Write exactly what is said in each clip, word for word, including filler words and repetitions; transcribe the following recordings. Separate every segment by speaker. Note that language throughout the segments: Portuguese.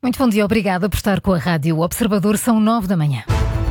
Speaker 1: Muito bom dia, obrigada por estar com a Rádio Observador. São nove da manhã.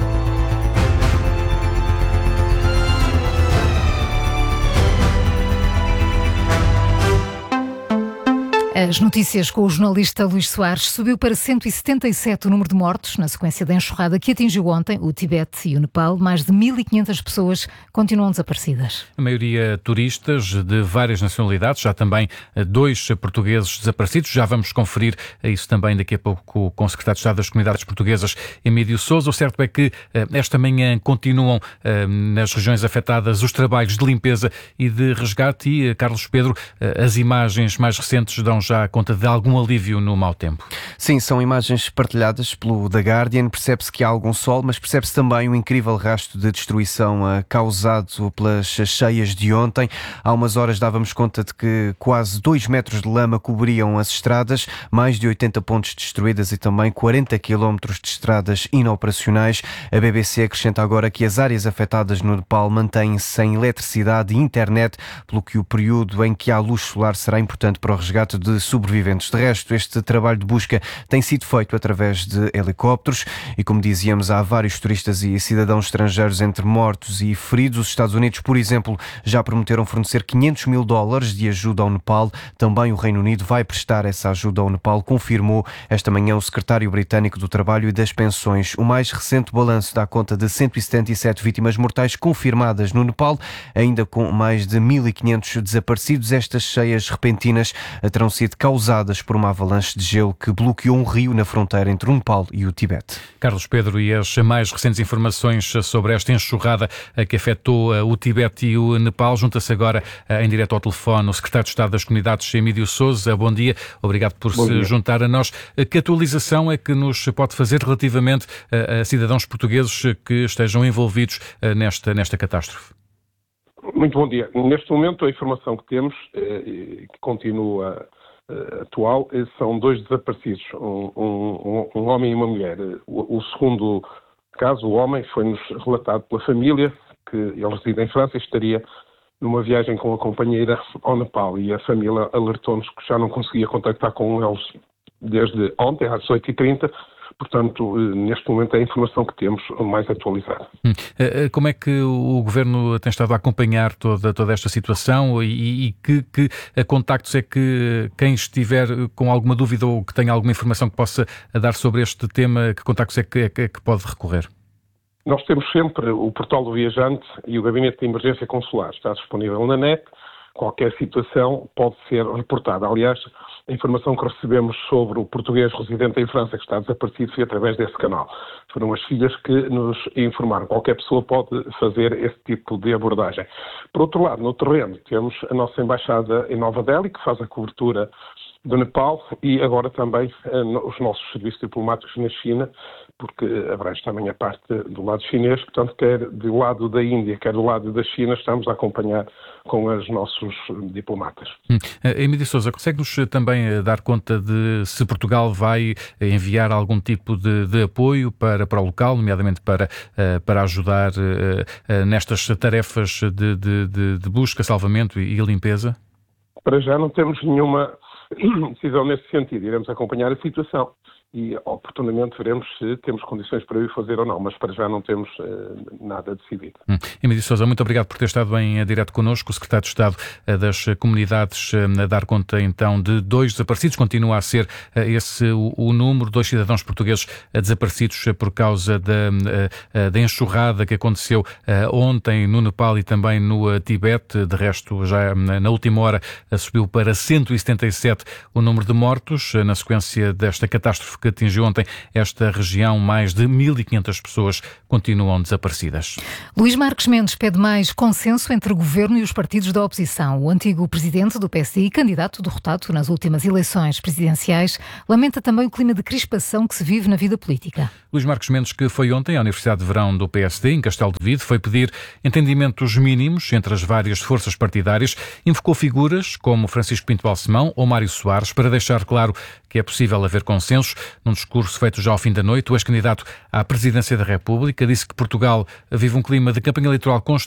Speaker 1: As notícias com o jornalista Luís Soares. Subiu para cento e setenta e sete o número de mortos na sequência da enxurrada que atingiu ontem o Tibete e o Nepal. Mais de mil e quinhentas pessoas continuam desaparecidas.
Speaker 2: A maioria turistas de várias nacionalidades, já também dois portugueses desaparecidos. Já vamos conferir isso também daqui a pouco com o secretário de Estado das Comunidades Portuguesas, Emílio Sousa. O certo é que esta manhã continuam nas regiões afetadas os trabalhos de limpeza e de resgate e, Carlos Pedro, as imagens mais recentes dão já conta de algum alívio no mau tempo.
Speaker 3: Sim, são imagens partilhadas pelo The Guardian. Percebe-se que há algum sol, mas percebe-se também o incrível rastro de destruição uh, causado pelas cheias de ontem. Há umas horas dávamos conta de que quase dois metros de lama cobriam as estradas, mais de oitenta pontes destruídas e também quarenta quilómetros de estradas inoperacionais. A B B C acrescenta agora que as áreas afetadas no Nepal mantêm-se sem eletricidade e internet, pelo que o período em que há luz solar será importante para o resgate de sobreviventes. De resto, este trabalho de busca tem sido feito através de helicópteros e, como dizíamos, há vários turistas e cidadãos estrangeiros entre mortos e feridos. Os Estados Unidos, por exemplo, já prometeram fornecer quinhentos mil dólares de ajuda ao Nepal. Também o Reino Unido vai prestar essa ajuda ao Nepal, confirmou esta manhã o secretário britânico do Trabalho e das Pensões. O mais recente balanço dá conta de cento e setenta e sete vítimas mortais confirmadas no Nepal, ainda com mais de mil e quinhentos desaparecidos. Estas cheias repentinas terão sido causadas por uma avalanche de gelo que bloqueou um rio na fronteira entre o Nepal e o Tibete.
Speaker 2: Carlos Pedro, e as mais recentes informações sobre esta enxurrada que afetou o Tibete e o Nepal. Junta-se agora em direto ao telefone o secretário de Estado das Comunidades, Emílio Sousa. Bom dia, obrigado por
Speaker 4: Bom
Speaker 2: se
Speaker 4: dia.
Speaker 2: juntar a nós. Que atualização é que nos pode fazer relativamente a cidadãos portugueses que estejam envolvidos nesta, nesta catástrofe?
Speaker 4: Muito bom dia. Neste momento, a informação que temos, que continua atual, são dois desaparecidos, um, um, um homem e uma mulher. O, o segundo caso, o homem, foi-nos relatado pela família, que ele reside em França e estaria numa viagem com a companheira ao Nepal, e a família alertou-nos que já não conseguia contactar com eles desde ontem, às oito e trinta. Portanto, neste momento é a informação que temos mais atualizada.
Speaker 2: Hum. Como é que o Governo tem estado a acompanhar toda, toda esta situação e, e que, que contactos é que quem estiver com alguma dúvida ou que tenha alguma informação que possa dar sobre este tema, que contactos é que, é que pode recorrer?
Speaker 4: Nós temos sempre o portal do viajante e o gabinete de emergência consular. Está disponível na net. Qualquer situação pode ser reportada. Aliás, a informação que recebemos sobre o português residente em França que está desaparecido foi através desse canal. Foram as filhas que nos informaram. Qualquer pessoa pode fazer esse tipo de abordagem. Por outro lado, no terreno, temos a nossa embaixada em Nova Delhi, que faz a cobertura do Nepal, e agora também uh, os nossos serviços diplomáticos na China, porque abrange também a parte do lado chinês, portanto, quer do lado da Índia, quer do lado da China, estamos a acompanhar com os nossos diplomatas.
Speaker 2: Hum. Emílio Sousa, consegue-nos também dar conta de se Portugal vai enviar algum tipo de, de apoio para, para o local, nomeadamente para, para ajudar nestas tarefas de, de, de busca, salvamento e limpeza?
Speaker 4: Para já não temos nenhuma decisão nesse sentido. Iremos acompanhar a situação e, oportunamente, veremos se temos condições para o fazer ou não, mas para já não temos uh, nada decidido.
Speaker 2: Hum. Emílio Sousa, muito obrigado por ter estado em direto connosco. O secretário de Estado das Comunidades a dar conta, então, de dois desaparecidos. Continua a ser uh, esse o, o número, dois cidadãos portugueses uh, desaparecidos uh, por causa da, uh, da enxurrada que aconteceu uh, ontem no Nepal e também no uh, Tibete. De resto, já uh, na última hora uh, subiu para cento e setenta e sete o número de mortos, uh, na sequência desta catástrofe que atingiu ontem esta região. Mais de mil e quinhentas pessoas continuam desaparecidas.
Speaker 1: Luís Marques Mendes pede mais consenso entre o Governo e os partidos da oposição. O antigo presidente do P S D e candidato derrotado nas últimas eleições presidenciais lamenta também o clima de crispação que se vive na vida política.
Speaker 2: Luís Marques Mendes, que foi ontem à Universidade de Verão do P S D, em Castelo de Vide, foi pedir entendimentos mínimos entre as várias forças partidárias, invocou figuras como Francisco Pinto Balsemão ou Mário Soares para deixar claro que é possível haver consensos. Num discurso feito já ao fim da noite, o ex-candidato à presidência da República disse que Portugal vive um clima de campanha eleitoral constante,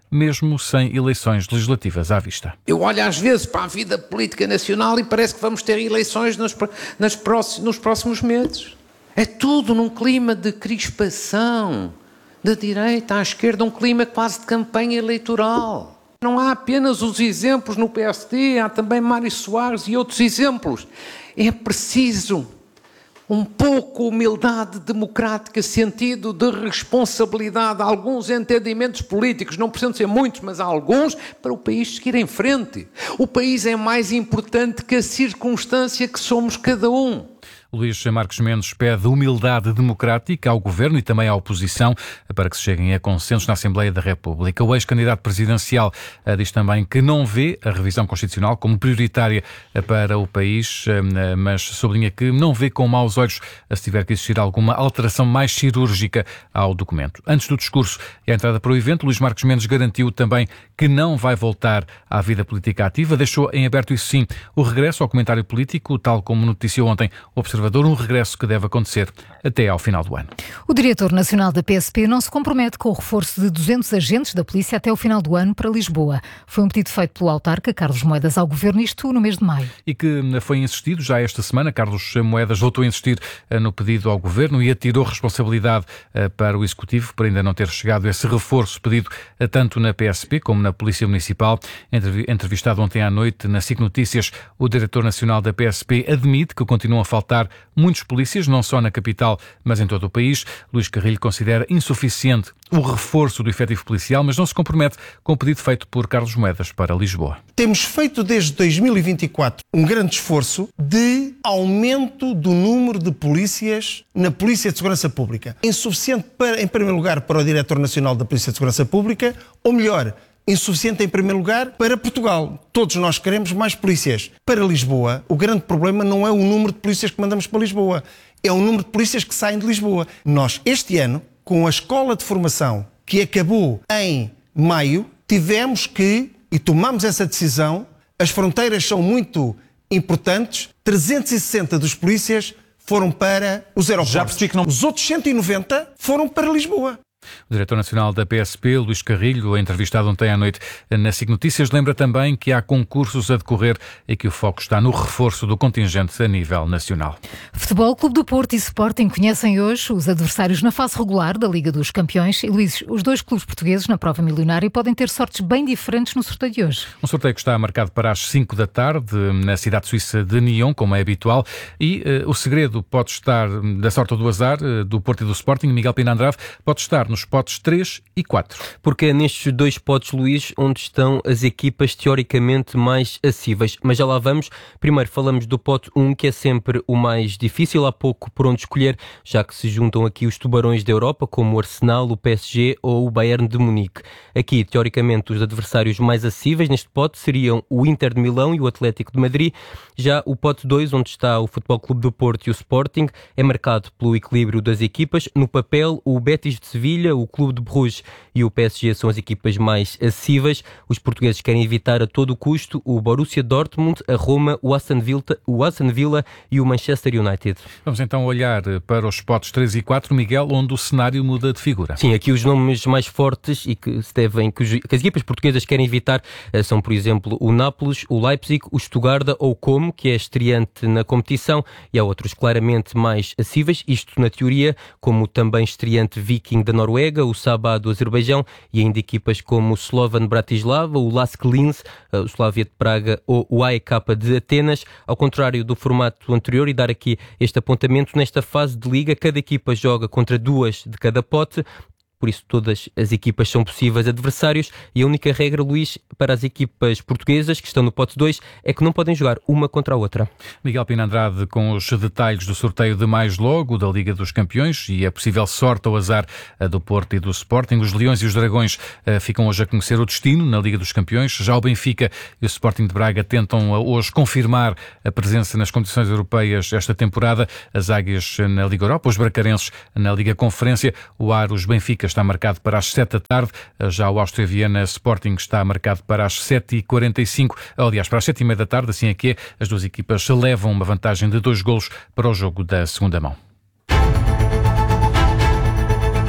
Speaker 2: mesmo sem eleições legislativas à vista.
Speaker 5: Eu olho às vezes para a vida política nacional e parece que vamos ter eleições nos, nas próximos, nos próximos meses. É tudo num clima de crispação, da direita à esquerda, um clima quase de campanha eleitoral. Não há apenas os exemplos no P S D, há também Mário Soares e outros exemplos. É preciso um pouco humildade democrática, sentido de responsabilidade, alguns entendimentos políticos, não precisam ser muitos, mas há alguns, para o país seguir em frente. O país é mais importante que a circunstância que somos cada um.
Speaker 2: Luís Marques Mendes pede humildade democrática ao Governo e também à oposição para que se cheguem a consensos na Assembleia da República. O ex-candidato presidencial diz também que não vê a revisão constitucional como prioritária para o país, mas sublinha que não vê com maus olhos se tiver que existir alguma alteração mais cirúrgica ao documento. Antes do discurso e a entrada para o evento, Luís Marques Mendes garantiu também que não vai voltar à vida política ativa. Deixou em aberto, isso sim, o regresso ao comentário político, tal como noticiou ontem o Observador, um regresso que deve acontecer até ao final do ano.
Speaker 1: O diretor nacional da P S P não se compromete com o reforço de duzentos agentes da polícia até ao final do ano para Lisboa. Foi um pedido feito pelo autarca Carlos Moedas ao Governo, isto no mês de maio.
Speaker 2: E que foi insistido já esta semana. Carlos Moedas voltou a insistir no pedido ao Governo e atirou responsabilidade para o Executivo por ainda não ter chegado esse reforço pedido tanto na P S P como na Polícia Municipal. Entrevistado ontem à noite na S I C Notícias, o diretor nacional da P S P admite que continuam a faltar muitos polícias, não só na capital, mas em todo o país. Luís Carrilho considera insuficiente o reforço do efetivo policial, mas não se compromete com o pedido feito por Carlos Moedas para Lisboa.
Speaker 6: Temos feito desde dois mil e vinte e quatro um grande esforço de aumento do número de polícias na Polícia de Segurança Pública. Insuficiente, para, em primeiro lugar, para o Diretor Nacional da Polícia de Segurança Pública, ou melhor, insuficiente em primeiro lugar para Portugal. Todos nós queremos mais polícias. Para Lisboa, o grande problema não é o número de polícias que mandamos para Lisboa, é o número de polícias que saem de Lisboa. Nós, este ano, com a escola de formação que acabou em maio, tivemos que, e tomamos essa decisão, as fronteiras são muito importantes, trezentos e sessenta dos polícias foram para os aeroportos. Já percebi que não... Os outros cento e noventa foram para Lisboa.
Speaker 2: O diretor nacional da P S P, Luís Carrilho, entrevistado ontem à noite na S I C Notícias, lembra também que há concursos a decorrer e que o foco está no reforço do contingente a nível nacional.
Speaker 1: Futebol Clube do Porto e Sporting conhecem hoje os adversários na fase regular da Liga dos Campeões. E, Luís, os dois clubes portugueses na prova milionária podem ter sortes bem diferentes no sorteio de hoje.
Speaker 2: Um sorteio que está marcado para as cinco da tarde na cidade suíça de Nyon, como é habitual, e uh, o segredo pode estar da sorte ou do azar uh, do Porto e do Sporting. Miguel Pina Andrade pode estar nos potes três e quatro.
Speaker 7: Porque é nestes dois potes, Luís, onde estão as equipas teoricamente mais acessíveis. Mas já lá vamos. Primeiro falamos do pote um, que é sempre o mais difícil. Há pouco por onde escolher, já que se juntam aqui os tubarões da Europa, como o Arsenal, o P S G ou o Bayern de Munique. Aqui, teoricamente, os adversários mais acessíveis neste pote seriam o Inter de Milão e o Atlético de Madrid. Já o pote dois, onde está o Futebol Clube do Porto e o Sporting, é marcado pelo equilíbrio das equipas. No papel, o Betis de Sevilha, o Clube de Bruges e o P S G são as equipas mais acessíveis. Os portugueses querem evitar a todo custo o Borussia Dortmund, a Roma, o Aston Villa, o Aston Villa e o Manchester United.
Speaker 2: Vamos então olhar para os potes três e quatro, Miguel, onde o cenário muda de figura.
Speaker 7: Sim, aqui os nomes mais fortes e que se devem, que, os, que as equipas portuguesas querem evitar são, por exemplo, o Nápoles, o Leipzig, o Stuttgart ou o Como, que é estreante na competição, e há outros claramente mais acessíveis, isto na teoria, como também estreante Viking da Noruega, o Sabah do Azerbaijão e ainda equipas como o Slovan Bratislava, o Lask Linz, o Slavia de Praga ou o A E K de Atenas. Ao contrário do formato anterior, e dar aqui este apontamento, nesta fase de liga cada equipa joga contra duas de cada pote. Por isso todas as equipas são possíveis adversários e a única regra, Luís, para as equipas portuguesas que estão no pote dois é que não podem jogar uma contra a outra.
Speaker 2: Miguel Pina Andrade com os detalhes do sorteio de mais logo da Liga dos Campeões e a possível sorte ou azar do Porto e do Sporting. Os Leões e os Dragões uh, ficam hoje a conhecer o destino na Liga dos Campeões. Já o Benfica e o Sporting de Braga tentam uh, hoje confirmar a presença nas competições europeias esta temporada. As Águias na Liga Europa, os Bracarenses na Liga Conferência. O Aros Benfica está marcado para as sete da tarde, já o Áustria Viena Sporting está marcado para as sete e quarenta e cinco, aliás, para as sete e meia da tarde, assim é que é, as duas equipas levam uma vantagem de dois golos para o jogo da segunda mão.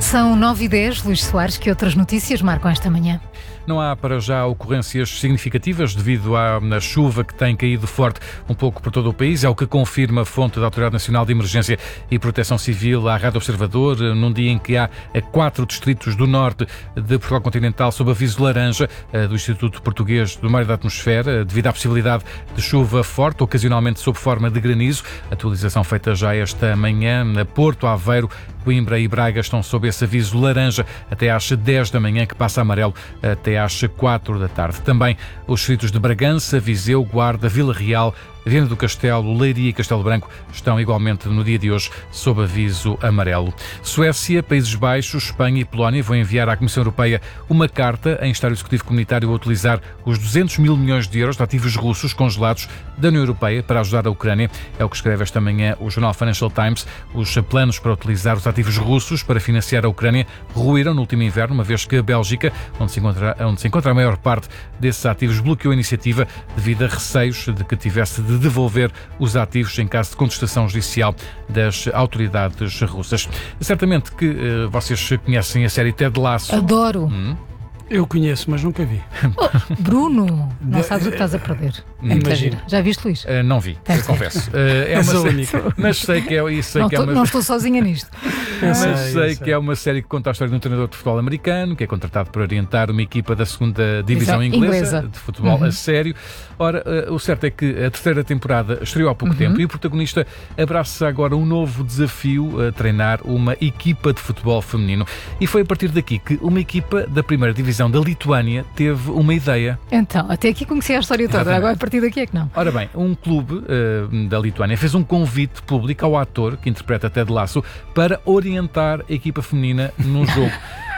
Speaker 1: São nove e dez, Luís Soares, que outras notícias marcam esta manhã?
Speaker 2: Não há para já ocorrências significativas devido à chuva que tem caído forte um pouco por todo o país. É o que confirma a fonte da Autoridade Nacional de Emergência e Proteção Civil à Rádio Observador, num dia em que há quatro distritos do norte de Portugal continental sob aviso laranja do Instituto Português do Mar e da Atmosfera, devido à possibilidade de chuva forte, ocasionalmente sob forma de granizo. Atualização feita já esta manhã. Porto, Aveiro, Coimbra e Braga estão sob esse aviso laranja até às dez da manhã, que passa a amarelo até às quatro da tarde. Também os distritos de Bragança, Viseu, Guarda, Vila Real, Viana do Castelo, Leiria e Castelo Branco estão igualmente no dia de hoje sob aviso amarelo. Suécia, Países Baixos, Espanha e Polónia vão enviar à Comissão Europeia uma carta a instar o Executivo Comunitário a utilizar os duzentos mil milhões de euros de ativos russos congelados da União Europeia para ajudar a Ucrânia. É o que escreve esta manhã o jornal Financial Times. Os planos para utilizar os ativos russos para financiar a Ucrânia ruíram no último inverno, uma vez que a Bélgica, onde se encontra, onde se encontra a maior parte desses ativos, bloqueou a iniciativa devido a receios de que tivesse de devolver os ativos em caso de contestação judicial das autoridades russas. Certamente que uh, vocês conhecem a série Ted Lasso.
Speaker 1: Adoro!
Speaker 2: Hum?
Speaker 8: Eu conheço, mas nunca vi.
Speaker 1: Oh, Bruno, não sabes o que estás a perder. É
Speaker 8: Imagina.
Speaker 1: Já viste, Luís?
Speaker 2: Uh, não vi,
Speaker 1: Tens
Speaker 2: confesso. Uh, é uma série, única. Mas sei que é, e sei
Speaker 1: não,
Speaker 2: que é
Speaker 1: tô,
Speaker 2: uma...
Speaker 1: não estou sozinha nisto.
Speaker 2: Mas
Speaker 8: sei,
Speaker 2: sei,
Speaker 8: sei
Speaker 2: que é uma série que conta a história de um treinador de futebol americano que é contratado para orientar uma equipa da segunda divisão inglesa, inglesa de futebol uhum. a sério. Ora, uh, o certo é que a terceira temporada estreou há pouco uhum. tempo e o protagonista abraça agora um novo desafio a treinar uma equipa de futebol feminino. E foi a partir daqui que uma equipa da primeira divisão da Lituânia teve uma ideia.
Speaker 1: Então, até aqui conhecia a história toda, Exatamente. Agora a partir daqui é que não.
Speaker 2: Ora bem, um clube uh, da Lituânia fez um convite público ao ator que interpreta Ted Lasso para orientar a equipa feminina num jogo.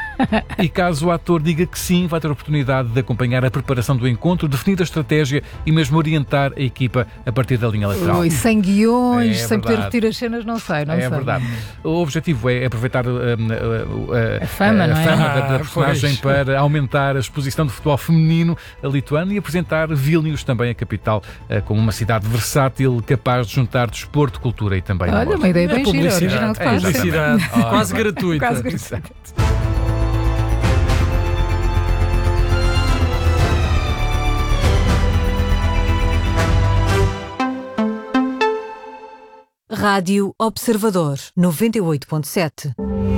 Speaker 2: E caso o ator diga que sim, vai ter a oportunidade de acompanhar a preparação do encontro, definir a estratégia e mesmo orientar a equipa a partir da linha lateral.
Speaker 1: Ui, sem guiões,
Speaker 2: é
Speaker 1: sem
Speaker 2: verdade.
Speaker 1: poder repetir as cenas, não sei, não
Speaker 2: é
Speaker 1: sei.
Speaker 2: É verdade. O objetivo é aproveitar uh, uh, uh,
Speaker 1: a fama,
Speaker 2: a,
Speaker 1: não é?
Speaker 2: fama
Speaker 1: ah,
Speaker 2: da, da personagem
Speaker 8: pois.
Speaker 2: para aumentar a exposição do futebol feminino lituano e apresentar Vilnius, também a capital, uh, como uma cidade versátil, capaz de juntar desporto, cultura e também
Speaker 1: Olha,
Speaker 2: amor.
Speaker 1: uma ideia bem
Speaker 8: é
Speaker 1: gira, original de
Speaker 8: é,
Speaker 1: quase.
Speaker 8: publicidade,
Speaker 2: oh,
Speaker 8: quase gratuita.
Speaker 1: Quase gratuita.
Speaker 9: Rádio Observador, noventa e oito ponto sete.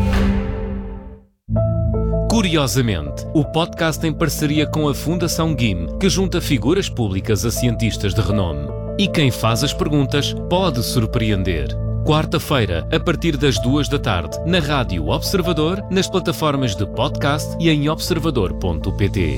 Speaker 10: Curiosamente, o podcast em parceria com a Fundação G I M, que junta figuras públicas a cientistas de renome. E quem faz as perguntas pode surpreender. Quarta-feira, a partir das duas da tarde, na Rádio Observador, nas plataformas de podcast e em observador ponto pt.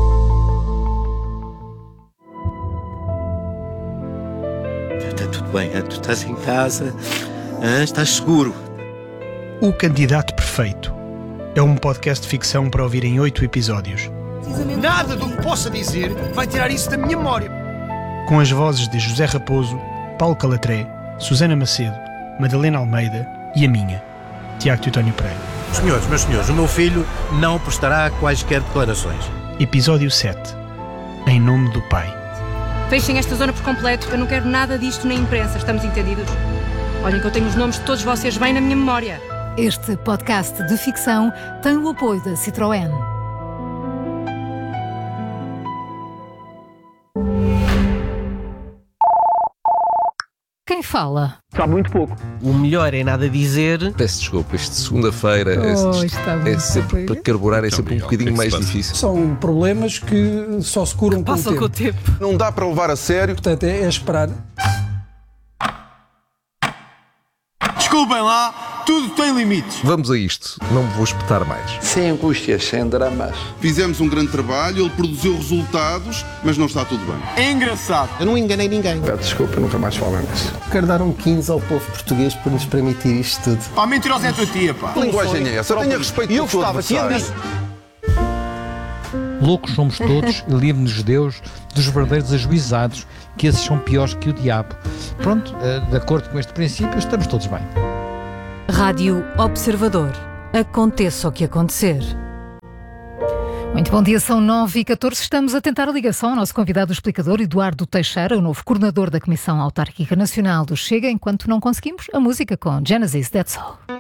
Speaker 11: Está tudo bem, tu estás em casa, estás seguro.
Speaker 12: O Candidato Perfeito é um podcast de ficção para ouvir em oito episódios.
Speaker 6: Nada do que possa dizer vai tirar isso da minha memória.
Speaker 12: Com as vozes de José Raposo, Paulo Calatré, Susana Macedo, Madalena Almeida e a minha, Tiago Teutónio Pereira.
Speaker 11: Senhores, meus senhores, o meu filho não prestará quaisquer declarações.
Speaker 12: Episódio sete. Em nome do Pai.
Speaker 13: Fechem esta zona por completo. Eu não quero nada disto na imprensa. Estamos entendidos? Olhem que eu tenho os nomes de todos vocês bem na minha memória.
Speaker 1: Este podcast de ficção tem o apoio da Citroën. Quem fala?
Speaker 14: Sabe muito pouco.
Speaker 15: O melhor é nada dizer.
Speaker 16: Peço desculpa, isto de segunda-feira
Speaker 1: oh,
Speaker 16: é, é sempre para carburar, é sempre um bocadinho mais difícil.
Speaker 8: São problemas que só se curam com o tempo.
Speaker 13: com o tempo.
Speaker 16: Não dá para levar a sério.
Speaker 8: Portanto, é, é esperar.
Speaker 6: Desculpem lá, tudo tem limites.
Speaker 16: Vamos a isto, não me vou espetar mais.
Speaker 17: Sem angústias, sem dramas.
Speaker 18: Fizemos um grande trabalho, ele produziu resultados, mas não está tudo bem.
Speaker 6: É engraçado.
Speaker 15: Eu não enganei ninguém.
Speaker 17: Peço desculpa, nunca mais falo nisso.
Speaker 15: Quero dar um quinze ao povo português por nos permitir isto tudo.
Speaker 6: Ah, mentirosa é a tua tia, pá.
Speaker 16: Que linguagem é essa? Tenha respeito pelo teu adversário.
Speaker 19: Loucos somos todos e livre-nos Deus dos verdadeiros ajuizados, que esses são piores que o diabo. Pronto, de acordo com este princípio, estamos todos bem.
Speaker 9: Rádio Observador. Aconteça o que acontecer.
Speaker 1: Muito bom dia, são nove e catorze. Estamos a tentar a ligação ao nosso convidado explicador, Eduardo Teixeira, o novo coordenador da Comissão Autárquica Nacional do Chega, enquanto não conseguimos a música com Genesis, That's All.